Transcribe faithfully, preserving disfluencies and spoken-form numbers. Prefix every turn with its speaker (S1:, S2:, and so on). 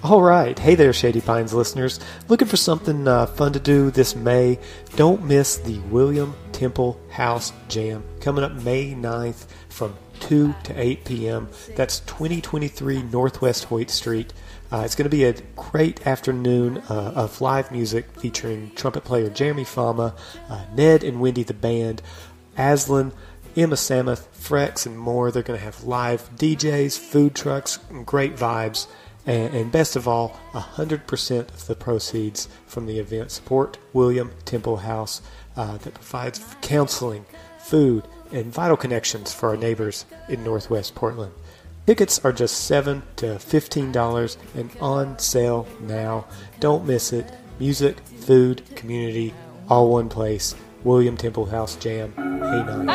S1: All right. Hey there, Shady Pines listeners. Looking for something uh, fun to do this May? Don't miss the William Temple House Jam coming up May ninth from two to eight p.m. That's twenty twenty-three Northwest Hoyt Street. Uh, it's going to be a great afternoon uh, of live music featuring trumpet player Jeremy Fama, uh, Ned and Wendy the band, Aslan, Emma Samuth, Frex, and more. They're going to have live D Js, food trucks, and great vibes. And, and best of all, one hundred percent of the proceeds from the event support William Temple House uh, that provides counseling, food, and vital connections for our neighbors in Northwest Portland. Tickets are just seven dollars to fifteen dollars and on sale now. Don't miss it. Music, food, community, all one place. William Temple House Jam, May ninth.